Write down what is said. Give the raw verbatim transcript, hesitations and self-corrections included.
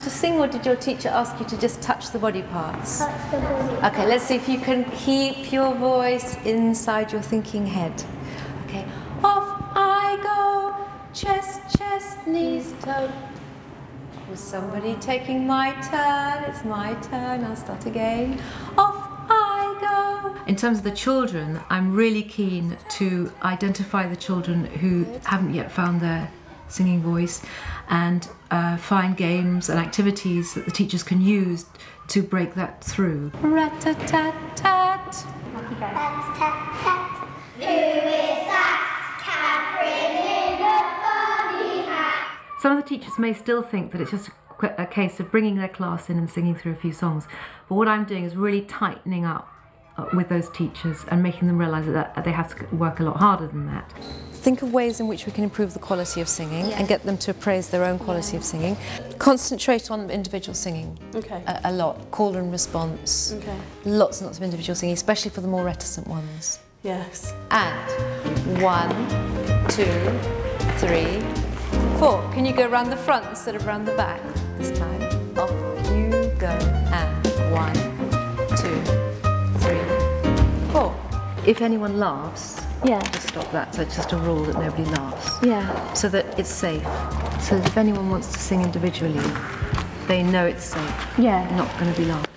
To sing, or did your teacher ask you to just touch the body parts? Touch the body. Okay, let's see if you can keep your voice inside your thinking head. Okay, off I go, chest, chest, knees, toe. Was somebody taking my turn? It's my turn, I'll start again. Off I go. In terms of the children, I'm really keen to identify the children who haven't yet found their singing voice and uh, find games and activities that the teachers can use to break that through. Rat-a-tat-tat. Rat-tat-tat. Who is that Catherine in the funny hat? Some of the teachers may still think that it's just a, a case of bringing their class in and singing through a few songs, but what I'm doing is really tightening up with those teachers and making them realise that they have to work a lot harder than that. Think of ways in which we can improve the quality of singing, yeah, and get them to appraise their own quality, yeah, of singing. Concentrate on individual singing, okay, a, a lot. Call and response, okay, lots and lots of individual singing, especially for the more reticent ones. Yes. And one, two, three, four. Can you go around the front instead of around the back this time? Off you go. And one, two, three, four. If anyone laughs, yeah, just stop that. So it's just a rule that nobody laughs. Yeah. So that it's safe. So that if anyone wants to sing individually, they know it's safe. Yeah. Not going to be laughed.